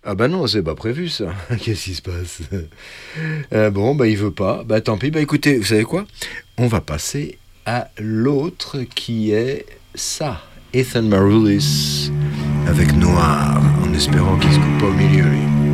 Ah bah non, c'est pas prévu ça. Qu'est-ce qui se passe? Bon, bah il veut pas. Bah tant pis. Bah écoutez, vous savez quoi? On va passer à l'autre qui est ça. Ethan Maroulis avec Noir, en espérant qu'il se coupe pas au milieu, lui.